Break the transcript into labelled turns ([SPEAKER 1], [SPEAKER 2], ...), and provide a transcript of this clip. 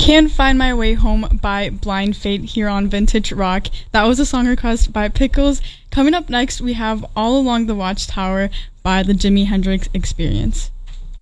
[SPEAKER 1] Can't Find My Way Home by Blind Fate here on Vintage Rock. That was a song request by Pickles. Coming up next, we have All Along the Watchtower by the Jimi Hendrix Experience.